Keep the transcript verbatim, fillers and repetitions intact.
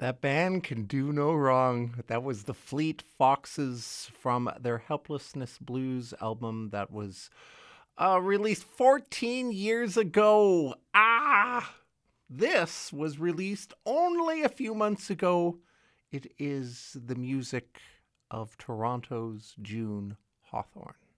That band can do no wrong. That was the Fleet Foxes from their Helplessness Blues album that was uh, released fourteen years ago. Ah! This was released only a few months ago. It is the music of Toronto's June Hawthorne.